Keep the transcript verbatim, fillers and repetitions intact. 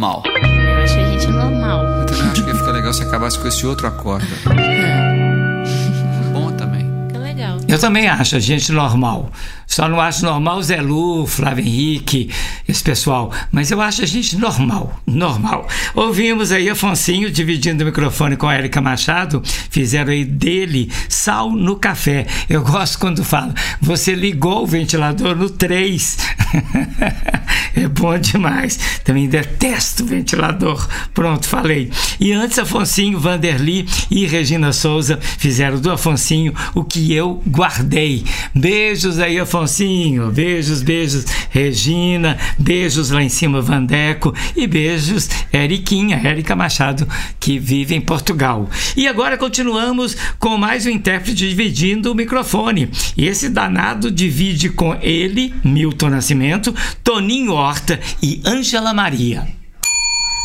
normal. Eu achei a gente normal. Eu também acho que ia ficar legal se acabasse com esse outro acorde. Bom também. Que legal. Eu também acho a gente normal. Só não acho normal Zé Lu, Flávio Henrique, esse pessoal. Mas eu acho a gente normal, normal. Ouvimos aí Afonsinho dividindo o microfone com a Érica Machado. Fizeram aí dele Sal no Café. Eu gosto quando fala, você ligou o ventilador no três. É bom demais. Também detesto o ventilador. Pronto, falei. E antes Afonsinho, Vanderly e Regina Souza fizeram do Afonsinho o que eu guardei. Beijos aí, Afonsinho. Beijos, beijos, Regina. Beijos lá em cima, Vandeco. E beijos, Eriquinha, Érica Machado, que vive em Portugal. E agora continuamos com mais um intérprete dividindo o microfone. E esse danado divide com ele, Milton Nascimento, Toninho Horta e Ângela Maria.